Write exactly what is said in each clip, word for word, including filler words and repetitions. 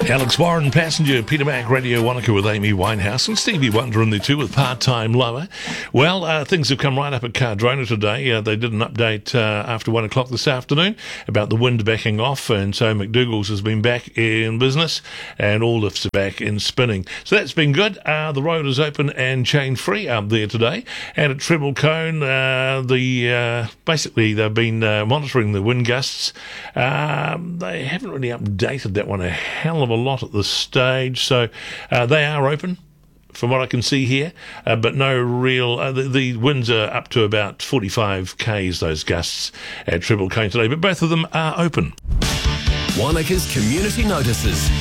Alex Warren, Passenger, Peter Mac, Radio Wanaka with Amy Winehouse and Stevie Wonder in there too with Part-Time Lover. Well, uh, things have come right up at Cardrona today. Uh, they did an update uh, after one o'clock this afternoon about the wind backing off, and so McDougall's has been back in business and all lifts are back in spinning. So that's been good. Uh, the road is open and chain-free up there today. And at Treble Cone, uh, the uh, basically they've been uh, monitoring the wind gusts. Um, they haven't really updated that one a hell of a lot at this stage, so uh, they are open from what I can see here, uh, but no real uh, the, the winds are up to about forty-five k's, those gusts at Treble Cone today, but both of them are open. Wanaka's Community Notices.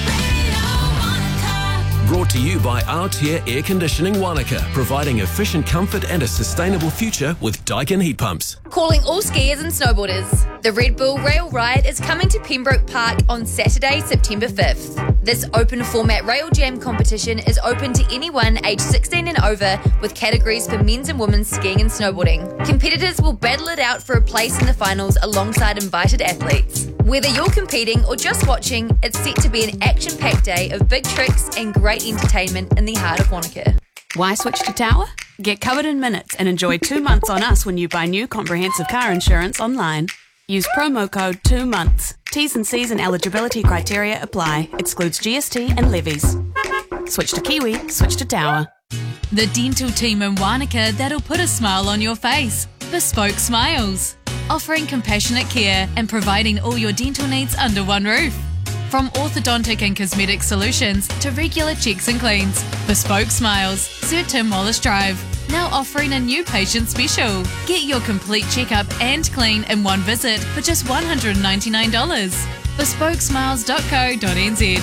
Brought to you by Altair Air Conditioning Wanaka, providing efficient comfort and a sustainable future with Daikin heat pumps. Calling all skiers and snowboarders. The Red Bull Rail Ride is coming to Pembroke Park on Saturday, September fifth. This open format rail jam competition is open to anyone aged sixteen and over, with categories for men's and women's skiing and snowboarding. Competitors will battle it out for a place in the finals alongside invited athletes. Whether you're competing or just watching, it's set to be an action-packed day of big tricks and great entertainment in the heart of Wanaka. Why switch to Tower? Get covered in minutes and enjoy two months on us when you buy new comprehensive car insurance online. Use promo code two months. T's and C's and eligibility criteria apply. Excludes G S T and levies. Switch to Kiwi, switch to Tower. The dental team in Wanaka that'll put a smile on your face. Bespoke Smiles. Offering compassionate care and providing all your dental needs under one roof. From orthodontic and cosmetic solutions to regular checks and cleans. Bespoke Smiles, Sir Tim Wallace Drive. Now offering a new patient special. Get your complete checkup and clean in one visit for just one hundred ninety-nine dollars. bespoke smiles dot co dot n z.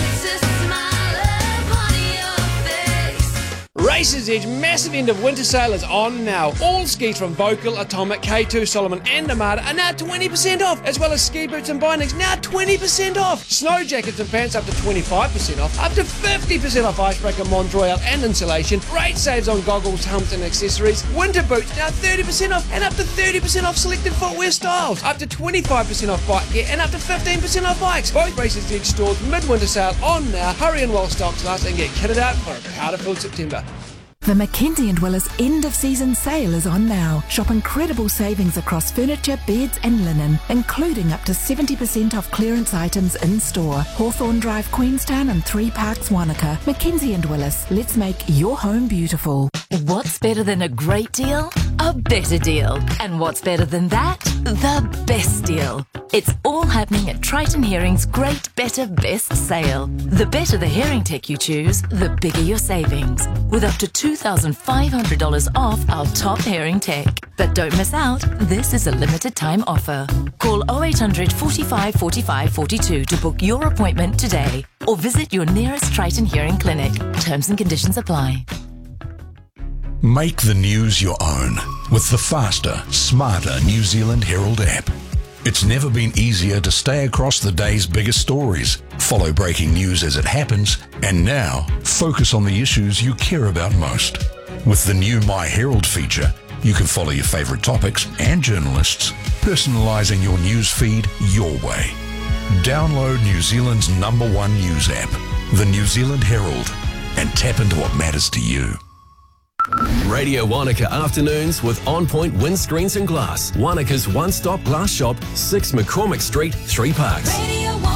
Racers Edge massive end of winter sale is on now. All skis from Vocal, Atomic, K two, Solomon and Armada are now twenty percent off, as well as ski boots and bindings now twenty percent off. Snow jackets and pants up to twenty-five percent off, up to fifty percent off Icebreaker, Mont Royal and insulation. Great saves on goggles, helmets and accessories. Winter boots now thirty percent off and up to thirty percent off selected footwear styles. Up to twenty-five percent off bike gear and up to fifteen percent off bikes. Both Racers Edge stores mid-winter sale on now. Hurry in while stocks last and get kitted out for a powder-filled September. The Mackenzie and Willis end-of-season sale is on now. Shop incredible savings across furniture, beds and linen, including up to seventy percent off clearance items in-store. Hawthorne Drive, Queenstown and Three Parks, Wanaka. Mackenzie and Willis, let's make your home beautiful. What's better than a great deal? A better deal. And what's better than that? The best deal. It's all happening at Triton Hearing's Great Better Best Sale. The better the hearing tech you choose, the bigger your savings. With up to two thousand five hundred dollars off our top hearing tech. But don't miss out, this is a limited time offer. Call oh eight hundred, forty-five, forty-five, forty-two to book your appointment today, or visit your nearest Triton Hearing clinic. Terms and conditions apply. Make the news your own with the faster, smarter New Zealand Herald app. It's never been easier to stay across the day's biggest stories, follow breaking news as it happens, and now focus on the issues you care about most. With the new My Herald feature, you can follow your favourite topics and journalists, personalising your news feed your way. Download New Zealand's number one news app, the New Zealand Herald, and tap into what matters to you. Radio Wanaka Afternoons with On Point Windscreens and Glass. Wanaka's one-stop glass shop, six McCormick Street, Three Parks. Radio